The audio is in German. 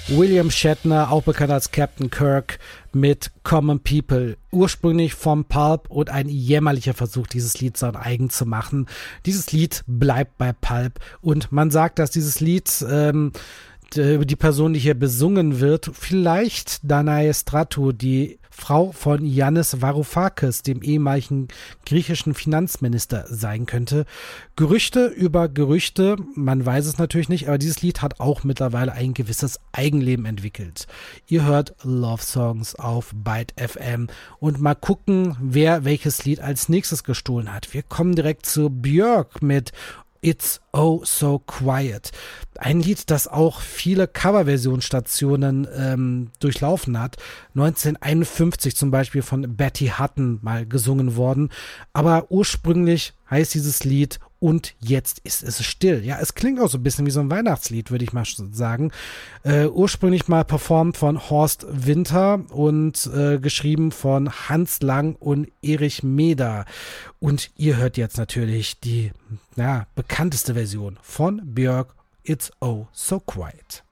William Shatner, auch bekannt als Captain Kirk, mit Common People. Ursprünglich vom Pulp und ein jämmerlicher Versuch, dieses Lied sein eigen zu machen. Dieses Lied bleibt bei Pulp und man sagt, dass dieses Lied über die Person, die hier besungen wird, vielleicht Danae Stratou, die Frau von Yannis Varoufakis, dem ehemaligen griechischen Finanzminister, sein könnte. Gerüchte über Gerüchte, man weiß es natürlich nicht, aber dieses Lied hat auch mittlerweile ein gewisses Eigenleben entwickelt. Ihr hört Love Songs auf Byte FM und mal gucken, wer welches Lied als nächstes gestohlen hat. Wir kommen direkt zu Björk mit It's Oh So Quiet. Ein Lied, das auch viele Coverversionsstationen durchlaufen hat. 1951 zum Beispiel von Betty Hutton mal gesungen worden. Aber ursprünglich heißt dieses Lied Und jetzt ist es still. Ja, es klingt auch so ein bisschen wie so ein Weihnachtslied, würde ich mal sagen. Ursprünglich mal performt von Horst Winter und geschrieben von Hans Lang und Erich Meder. Und ihr hört jetzt natürlich die bekannteste Version von Björk, It's Oh So Quiet.